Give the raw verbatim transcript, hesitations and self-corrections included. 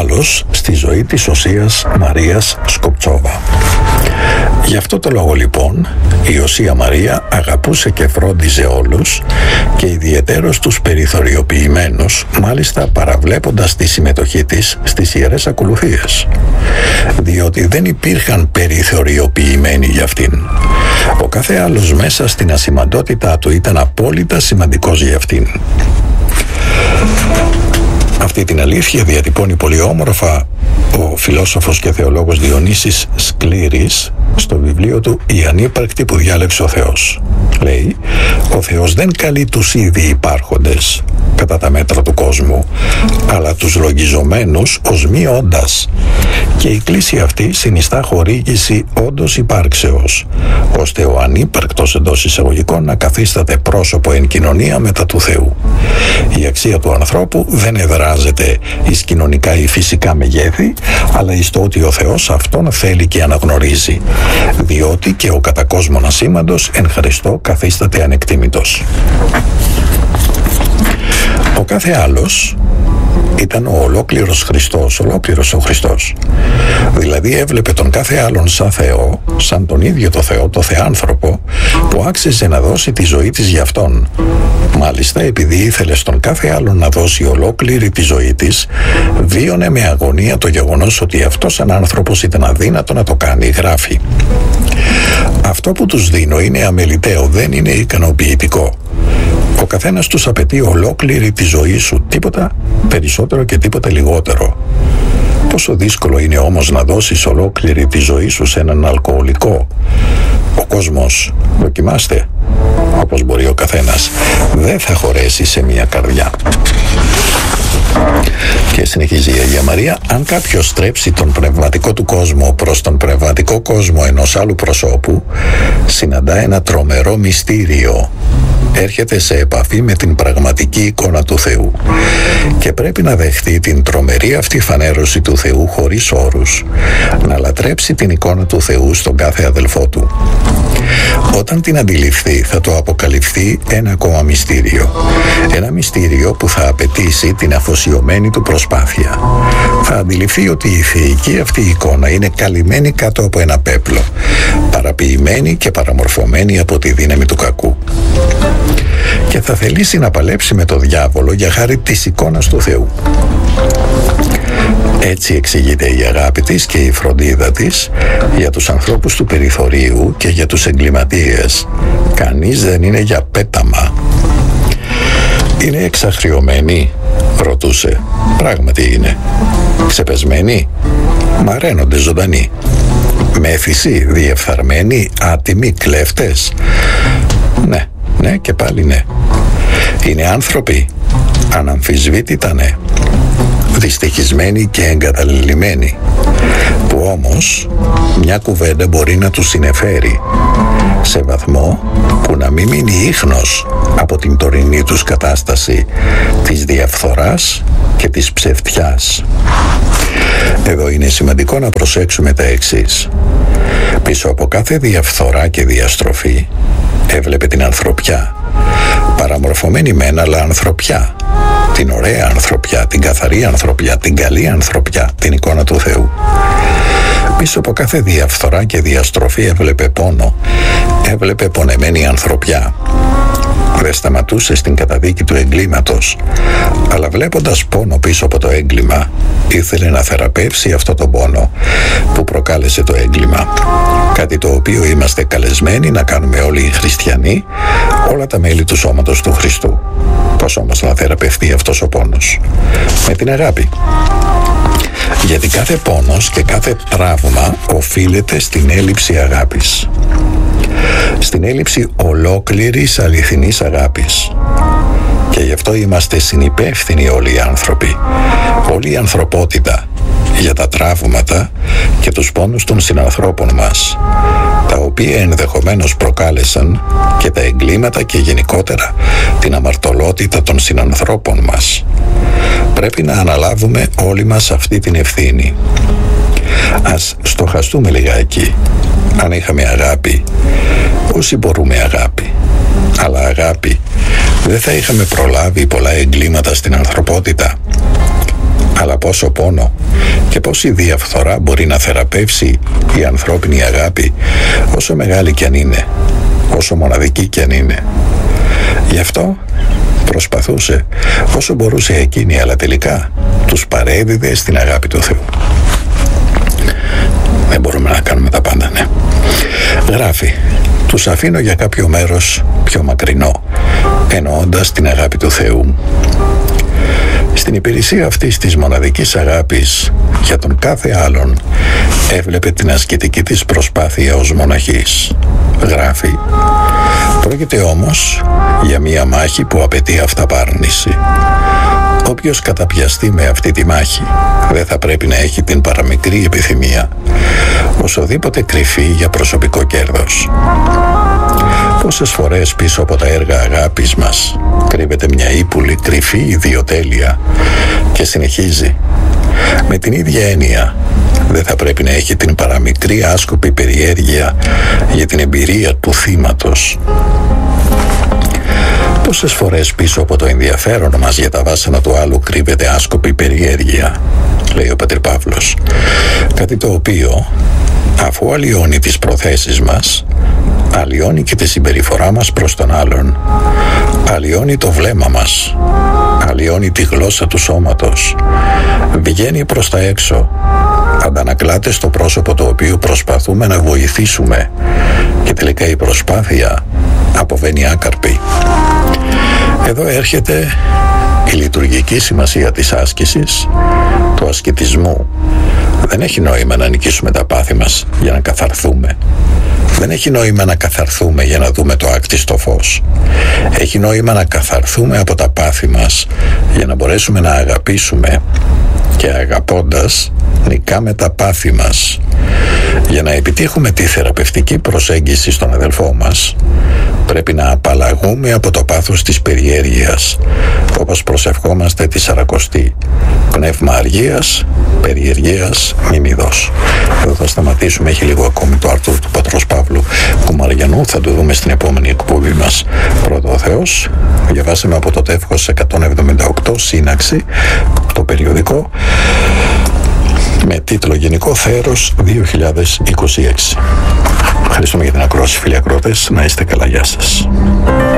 άλλος στη ζωή της Οσίας Μαρίας Σκοπτσόβα. Γι' αυτό το λόγο λοιπόν η Οσία Μαρία αγαπούσε και φρόντιζε όλους και ιδιαιτέρως τους περιθωριοποιημένους, μάλιστα παραβλέποντας τη συμμετοχή της στις ιερές ακολουθίες, διότι δεν υπήρχαν περιθωριοποιημένοι για αυτήν. Ο κάθε άλλος μέσα στην ασημαντότητά του ήταν απόλυτα σημαντικός για αυτήν. Αυτή την αλήθεια διατυπώνει πολύ όμορφα ο φιλόσοφος και θεολόγος Διονύσης Σκλήρης στο βιβλίο του «Η ανύπαρκτη που διάλεξε ο Θεός». Λέει, ο Θεός δεν καλεί τους ήδη υπάρχοντες κατά τα μέτρα του κόσμου, αλλά τους λογιζομένους ως μη όντας, και η κλίση αυτή συνιστά χορήγηση όντως υπάρξεως, ώστε ο ανύπαρκτος εντός εισαγωγικών να καθίσταται πρόσωπο εν κοινωνία μετά του Θεού. Η αξία του ανθρώπου δεν εδράζεται εις κοινωνικά ή φυσικά μεγέθη, αλλά εις το ότι ο Θεός αυτόν θέλει και αναγνωρίζει, διότι και ο κατά κόσμον ασήμαντος εν Χριστώ καθίσταται ανεκτήμητος. Ο κάθε άλλος ήταν ο ολόκληρος Χριστός, ολόκληρος ο Χριστός. Δηλαδή έβλεπε τον κάθε άλλον σαν Θεό, σαν τον ίδιο το Θεό, το Θεάνθρωπο, που άξιζε να δώσει τη ζωή της για Αυτόν. Μάλιστα, επειδή ήθελε στον κάθε άλλον να δώσει ολόκληρη τη ζωή της, βίωνε με αγωνία το γεγονός ότι αυτός σαν άνθρωπος ήταν αδύνατο να το κάνει, γράφει. Αυτό που τους δίνω είναι αμεληταίο, δεν είναι ικανοποιητικό. Ο καθένας τους απαιτεί ολόκληρη τη ζωή σου, τίποτα περισσότερο και τίποτα λιγότερο. Πόσο δύσκολο είναι όμως να δώσεις ολόκληρη τη ζωή σου σε έναν αλκοολικό. Ο κόσμος, δοκιμάστε, όπως μπορεί ο καθένας, δεν θα χωρέσει σε μια καρδιά. Και συνεχίζει η Αγία Μαρία, αν κάποιος στρέψει τον πνευματικό του κόσμο προς τον πνευματικό κόσμο ενός άλλου προσώπου, συναντά ένα τρομερό μυστήριο. Έρχεται σε επαφή με την πραγματική εικόνα του Θεού και πρέπει να δεχτεί την τρομερή αυτή φανέρωση του Θεού χωρίς όρους, να λατρέψει την εικόνα του Θεού στον κάθε αδελφό του. Όταν την αντιληφθεί θα το αποκαλυφθεί ένα ακόμα μυστήριο, ένα μυστήριο που θα απαιτήσει την αφοσιωμένη του προσπάθεια. Θα αντιληφθεί ότι η θεϊκή αυτή εικόνα είναι καλυμμένη κάτω από ένα πέπλο, παραποιημένη και παραμορφωμένη από τη δύναμη του κακού. Και θα θελήσει να παλέψει με το διάβολο για χάρη της εικόνας του Θεού. Έτσι εξηγείται η αγάπη της και η φροντίδα της για τους ανθρώπους του περιθωρίου και για τους εγκληματίες. Κανείς δεν είναι για πέταμα. Είναι εξαχριωμένοι, ρωτούσε. Πράγματι είναι. Ξεπεσμένοι, μαραίνονται ζωντανοί. Μέθηση, διεφθαρμένοι, άτιμοι, κλέφτες. Ναι, ναι και πάλι ναι. Είναι άνθρωποι, αναμφισβήτητα ναι. Δυστυχισμένοι και εγκαταλελειμμένοι, που όμως μια κουβέντα μπορεί να τους συνεφέρει σε βαθμό που να μην μείνει ίχνος από την τωρινή τους κατάσταση της διαφθοράς και της ψευτιάς. Εδώ είναι σημαντικό να προσέξουμε τα εξής. Πίσω από κάθε διαφθορά και διαστροφή έβλεπε την ανθρωπιά, παραμορφωμένη μεν αλλά ανθρωπιά, την ωραία ανθρωπιά, την καθαρή ανθρωπιά, την καλή ανθρωπιά, την εικόνα του Θεού. Πίσω από κάθε διαφθορά και διαστροφή έβλεπε πόνο, έβλεπε πονεμένη ανθρωπιά. Δεν σταματούσε στην καταδίκη του εγκλήματος, αλλά βλέποντας πόνο πίσω από το έγκλημα, ήθελε να θεραπεύσει αυτό το πόνο που προκάλεσε το έγκλημα. Κάτι το οποίο είμαστε καλεσμένοι να κάνουμε όλοι οι χριστιανοί, όλα τα μέλη του σώματος του Χριστού. Πώς όμως να θεραπευτεί αυτός ο πόνος? Με την αγάπη. Γιατί κάθε πόνος και κάθε τραύμα οφείλεται στην έλλειψη αγάπης. Στην έλλειψη ολόκληρης αληθινής αγάπης. Και γι' αυτό είμαστε συνυπεύθυνοι όλοι οι άνθρωποι, όλη η ανθρωπότητα, για τα τραύματα και τους πόνους των συνανθρώπων μας, τα οποία ενδεχομένως προκάλεσαν και τα εγκλήματα και γενικότερα την αμαρτωλότητα των συνανθρώπων μας. Πρέπει να αναλάβουμε όλοι μας αυτή την ευθύνη. Ας στοχαστούμε λιγάκι. Αν είχαμε αγάπη, όσοι μπορούμε αγάπη, αλλά αγάπη, δεν θα είχαμε προλάβει πολλά εγκλήματα στην ανθρωπότητα. αλλά πόσο πόνο και πόση διαφθορά μπορεί να θεραπεύσει η ανθρώπινη αγάπη, όσο μεγάλη κι αν είναι, όσο μοναδική κι αν είναι. Γι' αυτό προσπαθούσε όσο μπορούσε εκείνη, αλλά τελικά τους παρέδιδε στην αγάπη του Θεού. Δεν μπορούμε να κάνουμε τα πάντα, ναι. Γράφει: τους αφήνω για κάποιο μέρος πιο μακρινό, εννοώντας την αγάπη του Θεού. Στην υπηρεσία αυτής της μοναδικής αγάπης για τον κάθε άλλον έβλεπε την ασκητική της προσπάθεια ως μοναχής. Γράφει: πρόκειται όμως για μία μάχη που απαιτεί αυταπάρνηση. Όποιος καταπιαστεί με αυτή τη μάχη δεν θα πρέπει να έχει την παραμικρή επιθυμία, οσοδήποτε κρυφή για προσωπικό κέρδος. Πόσες φορές πίσω από τα έργα αγάπης μας κρύβεται μια ύπουλη κρυφή ιδιοτέλεια, και συνεχίζει: με την ίδια έννοια δεν θα πρέπει να έχει την παραμικρή άσκοπη περιέργεια για την εμπειρία του θύματος. Πόσες φορές πίσω από το ενδιαφέρον μας για τα βάσανα του άλλου κρύβεται άσκοπη περιέργεια, λέει ο πατήρ Παύλος, κάτι το οποίο, αφού αλλοιώνει τις προθέσεις μας, αλλοιώνει και τη συμπεριφορά μας προς τον άλλον, αλλοιώνει το βλέμμα μας, αλλοιώνει τη γλώσσα του σώματος, βγαίνει προς τα έξω, αντανακλάται στο πρόσωπο το οποίο προσπαθούμε να βοηθήσουμε, και τελικά η προσπάθεια αποβαίνει άκαρπη. Εδώ έρχεται η λειτουργική σημασία της άσκησης, του ασκητισμού. Δεν έχει νόημα να νικήσουμε τα πάθη μας για να καθαρθούμε. Δεν έχει νόημα να καθαρθούμε για να δούμε το άκτιστο φως. Έχει νόημα να καθαρθούμε από τα πάθη μας για να μπορέσουμε να αγαπήσουμε, και αγαπώντας νικάμε τα πάθη μας. Για να επιτύχουμε τη θεραπευτική προσέγγιση στον αδελφό μας, πρέπει να απαλλαγούμε από το πάθος της περιέργειας, όπως προσευχόμαστε τη Σαρακοστή: πνεύμα αργίας, περιεργίας, μιμιδός. Εδώ θα σταματήσουμε, έχει λίγο ακόμη το άρθρο του πατρός Παύλου Κουμαριανού, θα το δούμε στην επόμενη εκπομπή μας, πρώτο ο Θεός. Διαβάσαμε από το Τεύχος εκατόν εβδομήντα οκτώ, σύναξη, το περιοδικό, με τίτλο Γενικό Θέρος δύο χιλιάδες είκοσι έξι. Ευχαριστούμε για την ακρόαση, φίλοι ακρότες. Να είστε καλά, γεια σας.